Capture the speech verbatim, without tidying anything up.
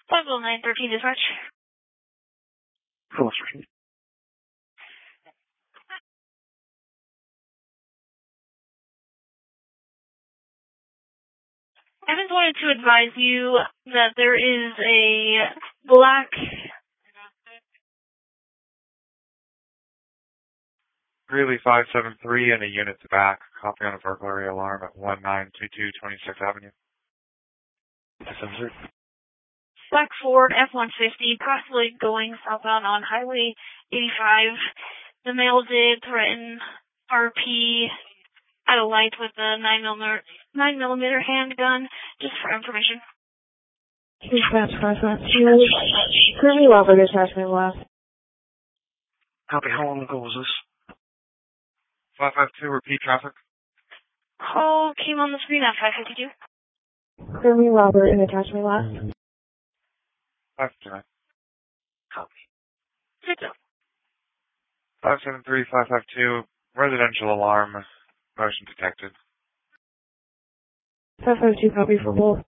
five oh nine thirteen dispatch. Cool. I just wanted to advise you that there is a black... Greeley five seven three and a unit to back. Copy on a burglary alarm at one nine two two twenty-sixth Avenue. Black Ford F one fifty, possibly going southbound on Highway eighty-five. The male did threaten R P at a light with a nine millimeter, nine millimeter handgun, just for information. Dispatch five five two. Currently Lava dispatch me last. Copy, how long ago was this? five five two, repeat traffic. Call came on the screen at five fifty-two. Currently Robert in attachment last. five two nine. Copy. Six oh. five seven three five five two, residential alarm, motion detected. five five two copy for both.